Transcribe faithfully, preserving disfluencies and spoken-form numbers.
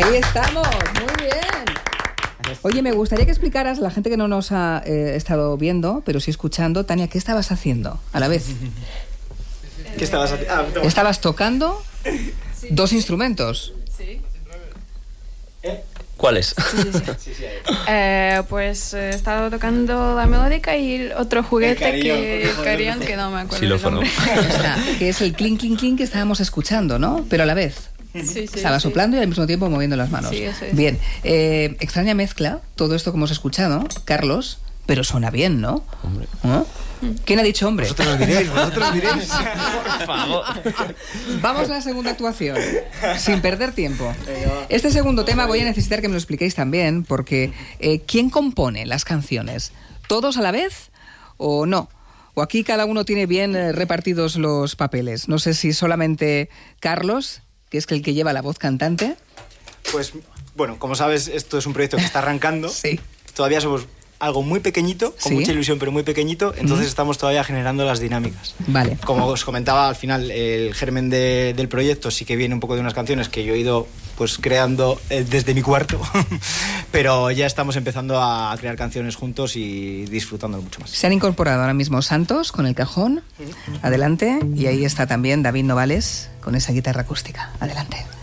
Ahí estamos, muy bien. Oye, me gustaría que explicaras a la gente que no nos ha eh, estado viendo, pero sí escuchando, Tania, ¿qué estabas haciendo a la vez? ¿Qué estabas haciendo? Ah, ¿Estabas tocando sí. dos instrumentos? Sí. ¿Eh? ¿Cuáles? Sí, sí, sí. sí, sí eh, pues he eh, estado tocando la melódica y el otro juguete el carillón, que el carillón, que no me acuerdo. Xilófono. O sea, que es el clink, clink, clink que estábamos escuchando, ¿no? Pero a la vez. Sí, sí, Estaba sí. soplando y al mismo tiempo moviendo las manos. Sí, eso es. Bien, eh, extraña mezcla, todo esto que hemos escuchado, Carlos, pero suena bien, ¿no? Hombre. ¿No? ¿Quién ha dicho hombre? Vosotros lo diréis, vosotros diréis. Por favor. Vamos a la segunda actuación, sin perder tiempo. Este segundo tema voy a necesitar que me lo expliquéis también, porque eh, ¿quién compone las canciones? ¿Todos a la vez o no? ¿O aquí cada uno tiene bien eh, repartidos los papeles? No sé si solamente Carlos, que es el que lleva la voz cantante. Pues, bueno, como sabes, esto es un proyecto que está arrancando. Sí. Todavía somos algo muy pequeñito, con ¿Sí? mucha ilusión, pero muy pequeñito. Entonces mm. estamos todavía generando las dinámicas. Vale. Como os comentaba, al final, el germen de, del proyecto sí que viene un poco de unas canciones que yo he ido pues creando eh, desde mi cuarto. Pero ya estamos empezando a crear canciones juntos y disfrutándolo mucho más. Se han incorporado ahora mismo Santos con el cajón. Adelante. Y ahí está también David Novales con esa guitarra acústica. Adelante.